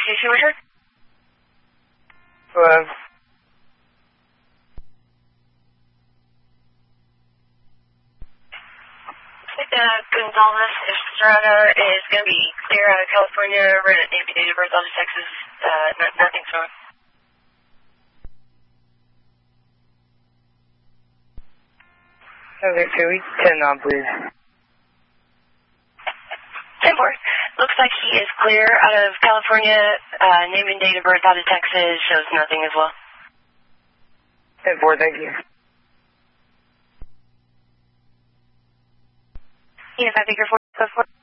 location return? Gonzalez Estrada is going to be clear out of California. We're at Navy date of birth out of Texas. Nothing's wrong. Okay, can we 10 on, please? 10-4. Looks like he is clear out of California. Name and date of birth out of Texas shows nothing as well. 10-4, thank you. Yeah, 5 Baker 4.